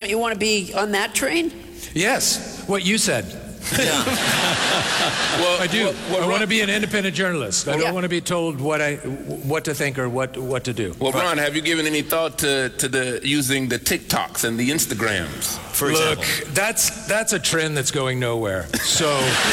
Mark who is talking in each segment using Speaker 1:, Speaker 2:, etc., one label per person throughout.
Speaker 1: you want to be on that train?
Speaker 2: Yes, what you said.
Speaker 3: Yeah.
Speaker 2: I do. I want to be an independent journalist. I don't want to be told what to think or what to do.
Speaker 4: Well, Ron, have you given any thought to using the TikToks and the Instagrams, for example?
Speaker 2: Look, that's a trend that's going nowhere. So.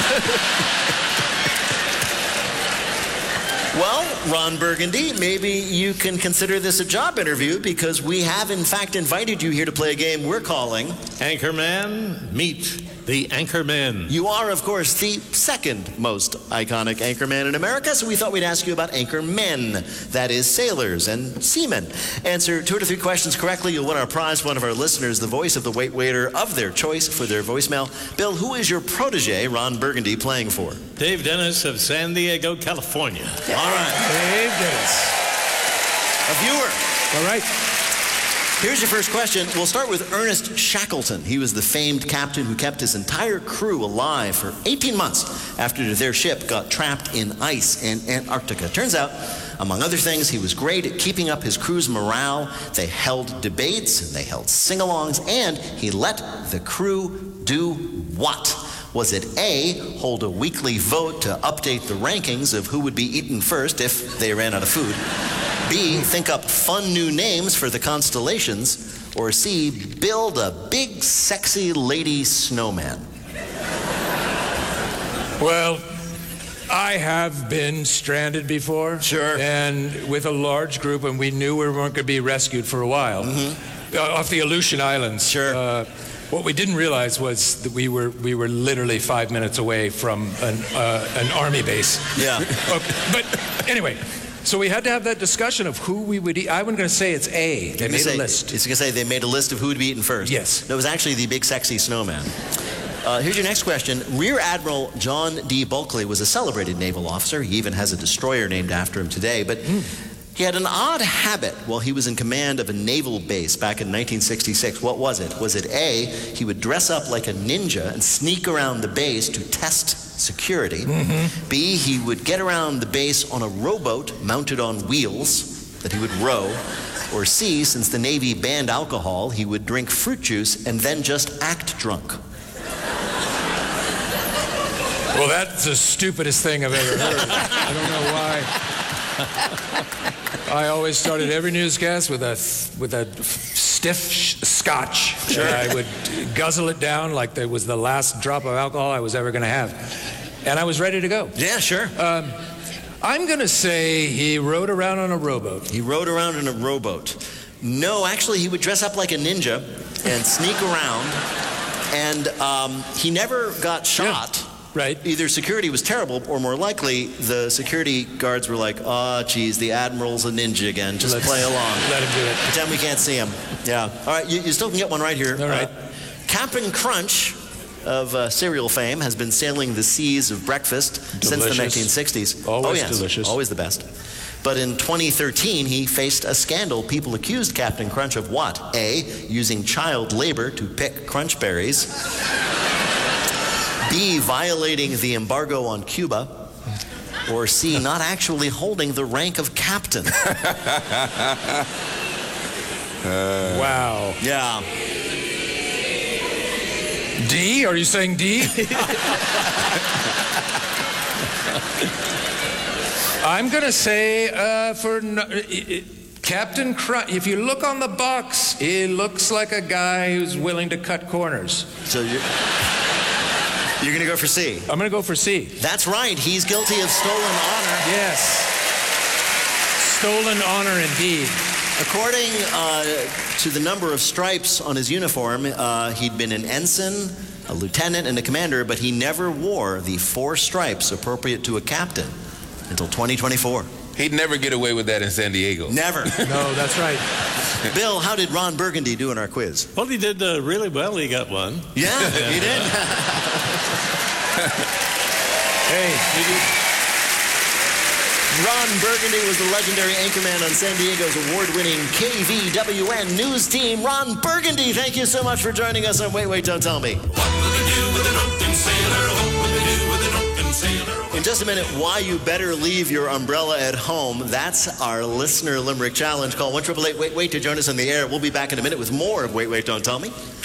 Speaker 3: Well, Ron Burgundy, maybe you can consider this a job interview, because we have, in fact, invited you here to play a game we're calling
Speaker 5: Anchorman, Meet the Anchorman.
Speaker 3: You are, of course, the second most iconic anchorman in America, so we thought we'd ask you about anchormen, that is, sailors and seamen. Answer 2 to 3 questions correctly, you'll win our prize. One of our listeners, the voice of the wait waiter of their choice for their voicemail. Bill, who is your protege, Ron Burgundy, playing for?
Speaker 5: Dave Dennis of San Diego, California.
Speaker 3: All right.
Speaker 2: Dave Dennis.
Speaker 3: A viewer.
Speaker 2: All right.
Speaker 3: Here's your first question. We'll start with Ernest Shackleton. He was the famed captain who kept his entire crew alive for 18 months after their ship got trapped in ice in Antarctica. Turns out, among other things, he was great at keeping up his crew's morale. They held debates, and they held sing-alongs, and he let the crew do what? Was it A, hold a weekly vote to update the rankings of who would be eaten first if they ran out of food? B, think up fun new names for the constellations? Or C, build a big, sexy lady snowman?
Speaker 2: Well, I have been stranded before.
Speaker 3: Sure.
Speaker 2: And with a large group, and we knew we weren't going to be rescued for a while. Off the Aleutian Islands.
Speaker 3: Sure.
Speaker 2: What we didn't realize was that we were literally 5 minutes away from an army base.
Speaker 3: Yeah.
Speaker 2: But anyway, so we had to have that discussion of who we would eat. I'm going to say it's A. They made a list.
Speaker 3: It's going to say they made a list of who would be eaten first.
Speaker 2: Yes.
Speaker 3: No, it was actually the big sexy snowman. Here's your next question. Rear Admiral John D. Bulkley was a celebrated naval officer. He even has a destroyer named after him today. But he had an odd habit while he was in command of a naval base back in 1966. What was it? Was it A, he would dress up like a ninja and sneak around the base to test security? B, he would get around the base on a rowboat mounted on wheels that he would row? Or C, since the Navy banned alcohol, he would drink fruit juice and then just act drunk?
Speaker 2: Well, that's the stupidest thing I've ever heard. I don't know why. I always started every newscast with a stiff scotch. Sure. I would guzzle it down like it was the last drop of alcohol I was ever going to have. And I was ready to go.
Speaker 3: Yeah, sure.
Speaker 2: I'm going to say he rode around on a rowboat.
Speaker 3: He rode around in a rowboat. No, actually, he would dress up like a ninja and sneak around. And he never got shot.
Speaker 2: Yeah. Right.
Speaker 3: Either security was terrible, or more likely, the security guards were like, oh, geez, the Admiral's a ninja again. Just play along.
Speaker 2: Let him do it.
Speaker 3: Pretend we can't see him. Yeah. All right, you still can get one right here.
Speaker 2: All right.
Speaker 3: Captain Crunch of cereal fame has been sailing the seas of breakfast since the 1960s.
Speaker 2: Always delicious.
Speaker 3: Always the best. But in 2013, he faced a scandal. People accused Captain Crunch of what? A, using child labor to pick crunch berries. B, violating the embargo on Cuba. Or C, not actually holding the rank of captain.
Speaker 2: Wow.
Speaker 3: Yeah.
Speaker 2: D? Are you saying D? I'm going to say Captain Crunch. If you look on the box, he looks like a guy who's willing to cut corners.
Speaker 3: So you're going to go for C?
Speaker 2: I'm going to go for C.
Speaker 3: That's right. He's guilty of stolen honor.
Speaker 2: Yes. Stolen honor indeed.
Speaker 3: According to the number of stripes on his uniform, he'd been an ensign, a lieutenant, and a commander, but he never wore the 4 stripes appropriate to a captain until 2024.
Speaker 4: He'd never get away with that in San Diego.
Speaker 3: Never.
Speaker 2: No, that's right.
Speaker 3: Bill, how did Ron Burgundy do in our quiz?
Speaker 5: Well, he did really well. He got one.
Speaker 3: Yeah, he did.
Speaker 2: Hey,
Speaker 3: Ron Burgundy was the legendary anchorman on San Diego's award-winning KVWN news team. Ron Burgundy, thank you so much for joining us on Wait, Wait, Don't Tell Me. In just a minute, why you better leave your umbrella at home. That's our listener limerick challenge. Call 1-888-WAIT-WAIT to join us on the air. We'll be back in a minute with more of Wait, Wait, Don't Tell Me.